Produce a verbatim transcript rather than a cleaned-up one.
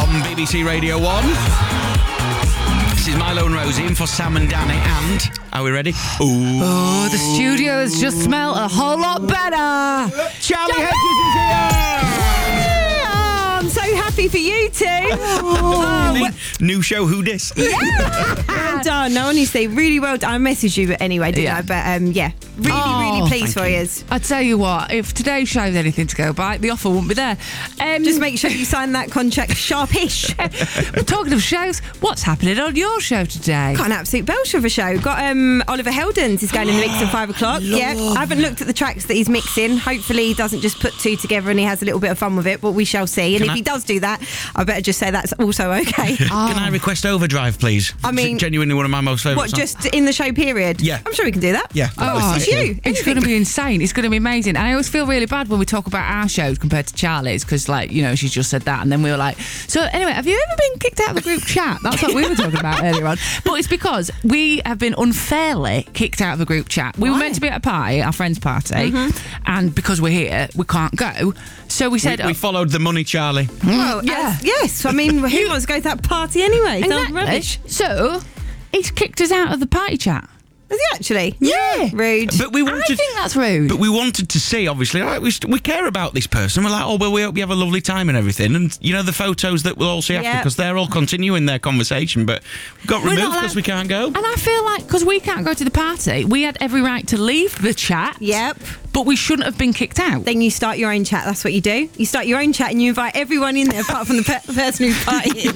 on B B C Radio one. This is Milo and Rosie in for Sam and Danny, and are we ready? Ooh. Oh, the studio has just smelled a whole lot better. Charlie Hedges is here! I'm so happy for you two. Oh, well, new show, Who Dis? yeah. Well done. No, honestly, really well done. I messaged you anyway, didn't Yeah. I? But um, yeah, really, Oh, really pleased for you. you. I tell you what, if today's show's anything to go by, the offer won't be there. Um, Just make sure you sign that contract sharpish. But talking of shows, what's happening on your show today? Got an absolute belter of a show. Got um, Oliver Heldens is going in the mix at five o'clock. Yeah, I haven't looked at the tracks that he's mixing. Hopefully, he doesn't just put two together and he has a little bit of fun with it. But we shall see. And Can if I- he does do that, I better just say that's also okay. Can I request Overdrive, please? I mean- It's genuinely one of my most favourite What, songs. just in the show period? Yeah. I'm sure we can do that. Yeah. Oh, it's you. It's Anything. going to be insane. It's going to be amazing. And I always feel really bad when we talk about our shows compared to Charlie's because, like, you know, she just said that. And then we were like, so anyway, have you ever been kicked out of a group chat? That's what we were talking about earlier on. But it's because we have been unfairly kicked out of a group chat. We were Why? meant to be at a party, our friend's party. And because we're here, we can't go. So we We, said, we followed the money, Charlie. Well, Yeah. as- yes. I mean, who wants to go to that party anyway? Sounds exactly. rubbish. So he's kicked us out of the party chat. Is he actually? Yeah. Rude. But we I wanted... think that's rude. But we wanted to see, obviously, like, we, we care about this person. We're like, oh, well, we hope you have a lovely time and everything. And, you know, the photos that we'll all see after, Yep. because they're all continuing their conversation, but we got We're removed not allowed- because we can't go. And I feel like, because we can't go to the party, we had every right to leave the chat. Yep. But we shouldn't have been kicked out. Then you start your own chat. That's what you do. You start your own chat and you invite everyone in there apart from the pe- person who's partying.